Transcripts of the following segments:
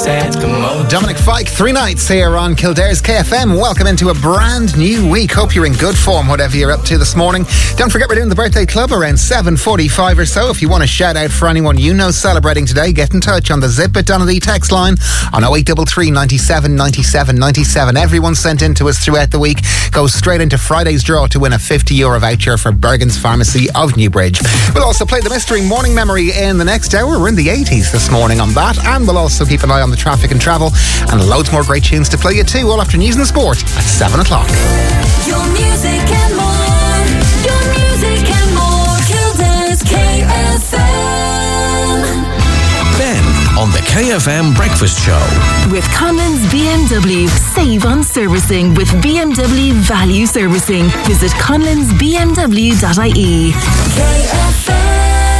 said, come on. Dominic Fike, 3 nights here on Kildare's KFM. Welcome into a brand new week. Hope you're in good form, whatever you're up to this morning. Don't forget we're doing the birthday club around 7:45 or so. If you want a shout out for anyone you know celebrating today, get in touch on the Zip It Donnelly text line on 0833 97 97 97. Everyone sent in to us throughout the week goes straight into Friday's draw to win a €50 voucher for Bergen's Pharmacy of Newbridge. We'll also play the mystery morning memory in the next hour. We're in the 80s this morning on that, and we'll also keep an eye on the traffic and travel, and loads more great tunes to play you too, all after news and sport at 7 o'clock. Your music and more, your music and more, Kildare's KFM. Ben on the KFM Breakfast Show. With Conlon's BMW, save on servicing with BMW Value Servicing. Visit conlonsbmw.ie. KFM.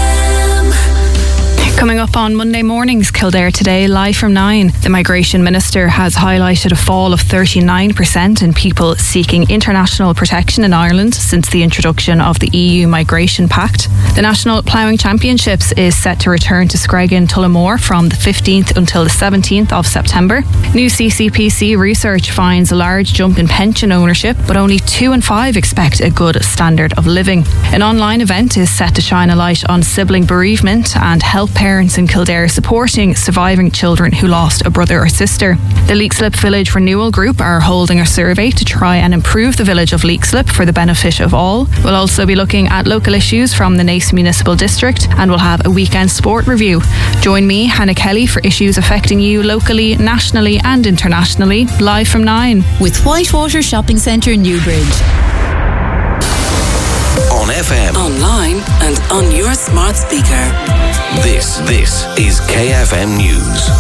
Coming up on Monday morning's Kildare Today, live from 9, the Migration Minister has highlighted a fall of 39% in people seeking international protection in Ireland since the introduction of the EU Migration Pact. The National Ploughing Championships is set to return to Screggan Tullamore from the 15th until the 17th of September. New CCPC research finds a large jump in pension ownership, but only 2 in 5 expect a good standard of living. An online event is set to shine a light on sibling bereavement and help parents in Kildare supporting surviving children who lost a brother or sister. The Leixlip Village Renewal Group are holding a survey to try and improve the village of Leixlip for the benefit of all. We'll also be looking at local issues from the Naas Municipal District, and we'll have a weekend sport review. Join me, Hannah Kelly, for issues affecting you locally, nationally and internationally, live from 9. With Whitewater Shopping Centre, Newbridge. On FM. Online and on your smart speaker. This is KFM News.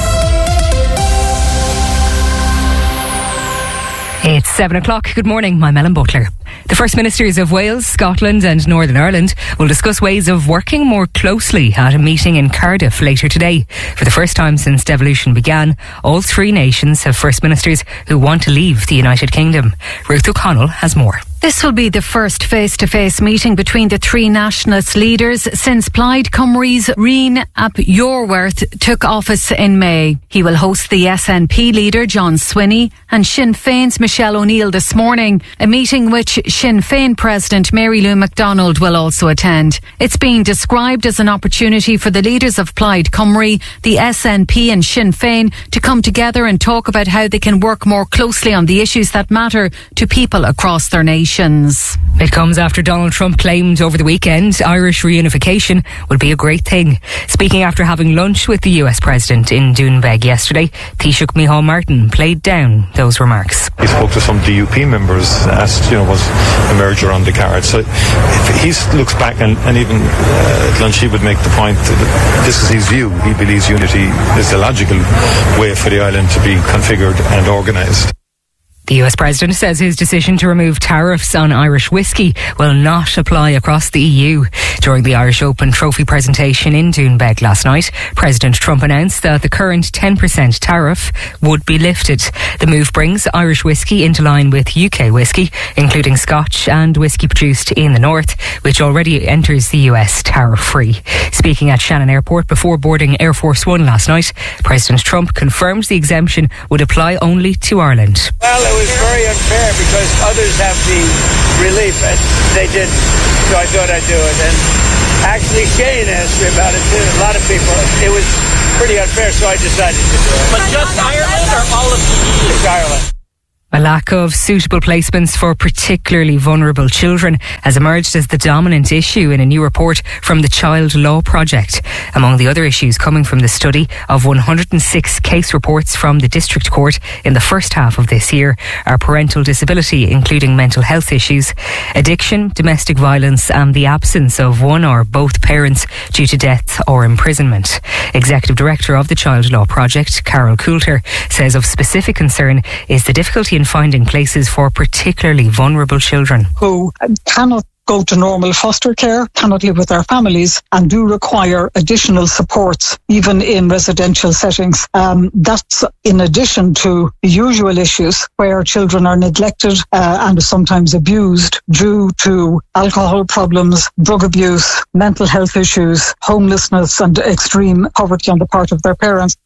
It's 7 o'clock. Good morning. I'm Ellen Butler. The First Ministers of Wales, Scotland and Northern Ireland will discuss ways of working more closely at a meeting in Cardiff later today. For the first time since devolution began, all 3 nations have First Ministers who want to leave the United Kingdom. Ruth O'Connell has more. This will be the first face-to-face meeting between the 3 nationalist leaders since Plaid Cymru's Rian ap Iorwerth took office in May. He will host the SNP leader John Swinney and Sinn Féin's Michelle O'Neill this morning, a meeting which Sinn Féin President Mary Lou McDonald will also attend. It's being described as an opportunity for the leaders of Plaid Cymru, the SNP and Sinn Féin to come together and talk about how they can work more closely on the issues that matter to people across their nation. It comes after Donald Trump claimed over the weekend Irish reunification would be a great thing. Speaking after having lunch with the US President in Doonbeg yesterday, Taoiseach Micheál Martin played down those remarks. He spoke to some DUP members, asked, was a merger on the cards. So if he looks back and even at lunch he would make the point that this is his view. He believes unity is the logical way for the island to be configured and organised. The US President says his decision to remove tariffs on Irish whiskey will not apply across the EU. During the Irish Open Trophy presentation in Doonbeg last night, President Trump announced that the current 10% tariff would be lifted. The move brings Irish whiskey into line with UK whiskey, including Scotch and whiskey produced in the north, which already enters the US tariff-free. Speaking at Shannon Airport before boarding Air Force One last night, President Trump confirmed the exemption would apply only to Ireland. Well, it was very unfair because others have the relief and they didn't, so I thought I'd do it. And actually Shane asked me about it too. A lot of people. It was pretty unfair, so I decided to do it. But just Ireland or all of the EU? Just Ireland. A lack of suitable placements for particularly vulnerable children has emerged as the dominant issue in a new report from the Child Law Project. Among the other issues coming from the study of 106 case reports from the District Court in the first half of this year are parental disability, including mental health issues, addiction, domestic violence and the absence of one or both parents due to death or imprisonment. Executive Director of the Child Law Project, Carol Coulter, says of specific concern is the difficulty in finding places for particularly vulnerable children who cannot go to normal foster care, cannot live with their families and do require additional supports even in residential settings. That's in addition to the usual issues where children are neglected and sometimes abused due to alcohol problems, drug abuse, mental health issues, homelessness and extreme poverty on the part of their parents.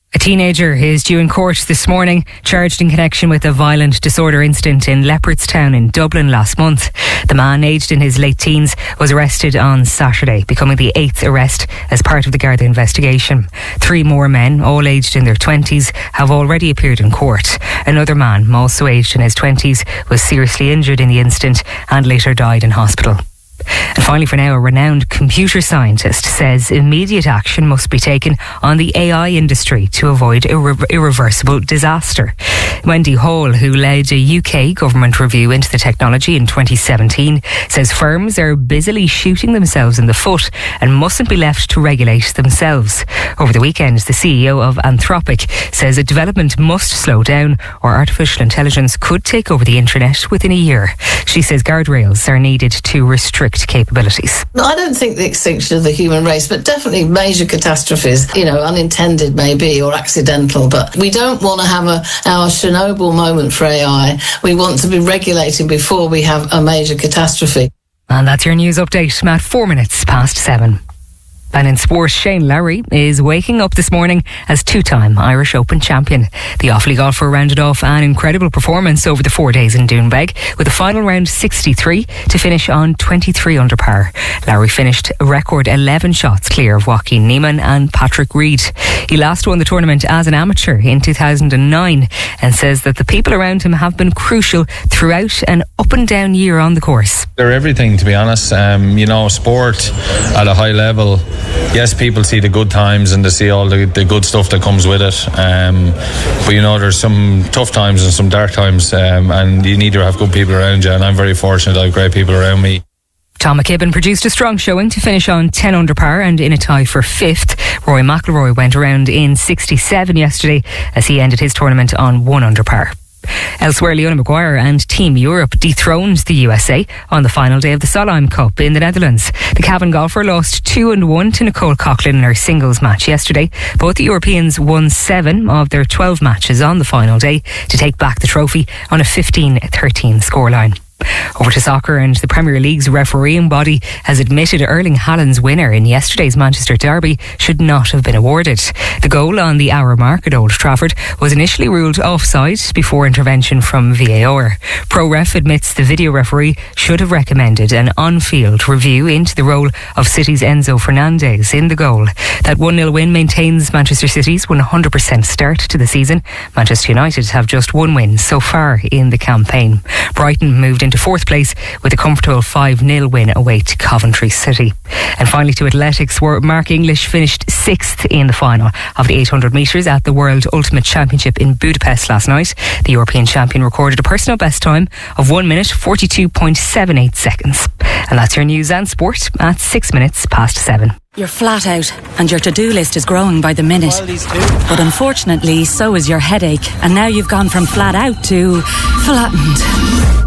A teenager is due in court this morning, charged in connection with a violent disorder incident in Leopardstown in Dublin last month. The man, aged in his late teens, was arrested on Saturday, becoming the 8th arrest as part of the Garda investigation. 3 more men, all aged in their 20s, have already appeared in court. Another man, also aged in his 20s, was seriously injured in the incident and later died in hospital. And finally, for now, a renowned computer scientist says immediate action must be taken on the AI industry to avoid irreversible disaster. Wendy Hall, who led a UK government review into the technology in 2017, says firms are busily shooting themselves in the foot and mustn't be left to regulate themselves. Over the weekend, the CEO of Anthropic says a development must slow down or artificial intelligence could take over the internet within a year. She says guardrails are needed to restrict capabilities. I don't think the extinction of the human race, but definitely major catastrophes, unintended maybe or accidental, but we don't want to have our Chernobyl moment for AI. We want to be regulating before we have a major catastrophe. And that's your news update at 4 minutes past 7. And in sport, Shane Lowry is waking up this morning as 2-time Irish Open champion. The Offaly golfer rounded off an incredible performance over the 4 days in Doonbeg with a final round 63 to finish on 23 under par. Lowry finished a record 11 shots clear of Joaquin Niemann and Patrick Reed. He last won the tournament as an amateur in 2009 and says that the people around him have been crucial throughout an up and down year on the course. They're everything, to be honest. Sport at a high level. Yes, people see the good times and they see all the good stuff that comes with it. But there's some tough times and some dark times, and you need to have good people around you. And I'm very fortunate I have great people around me. Tom McKibben produced a strong showing to finish on 10 under par and in a tie for 5th. Rory McIlroy went around in 67 yesterday as he ended his tournament on 1 under par. Elsewhere, Leona Maguire and Team Europe dethroned the USA on the final day of the Solheim Cup in the Netherlands. The Cavan golfer lost 2-1 to Nicole Coughlan in her singles match yesterday. Both the Europeans won 7 of their 12 matches on the final day to take back the trophy on a 15-13 scoreline. Over to soccer, and the Premier League's refereeing body has admitted Erling Haaland's winner in yesterday's Manchester derby should not have been awarded. The goal on the hour mark at Old Trafford was initially ruled offside before intervention from VAR. ProRef admits the video referee should have recommended an on-field review into the role of City's Enzo Fernandez in the goal. That 1-0 win maintains Manchester City's 100% start to the season. Manchester United have just 1 win so far in the campaign. Brighton moved into 4th place with a comfortable 5-0 win away to Coventry City. And finally to athletics, where Mark English finished 6th in the final of the 800 metres at the World Ultimate Championship in Budapest last night. The European champion recorded a personal best time of 1 minute 42.78 seconds. And that's your news and sport at 6 minutes past 7. You're flat out and your to-do list is growing by the minute. But unfortunately, so is your headache. And now you've gone from flat out to flattened.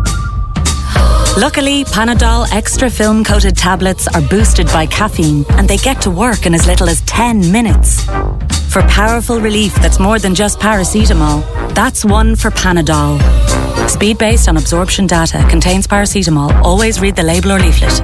Luckily, Panadol Extra Film Coated tablets are boosted by caffeine and they get to work in as little as 10 minutes. For powerful relief that's more than just paracetamol, that's one for Panadol. Speed based on absorption data, contains paracetamol. Always read the label or leaflet.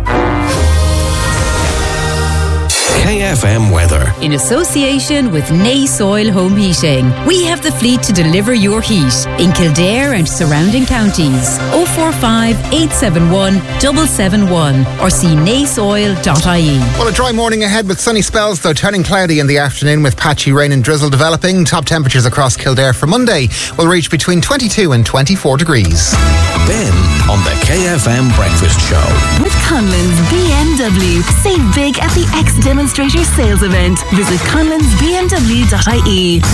KFM weather. In association with Nace Oil Home Heating. We have the fleet to deliver your heat in Kildare and surrounding counties. 045 871 771 or see naceoil.ie. Well, a dry morning ahead with sunny spells, though turning cloudy in the afternoon with patchy rain and drizzle developing. Top temperatures across Kildare for Monday will reach between 22 and 24 degrees. Ben on the KFM Breakfast Show. With Conlon's BMW. Save big at the X Demonstrator Sales Event. Visit conlonsbmw.ie.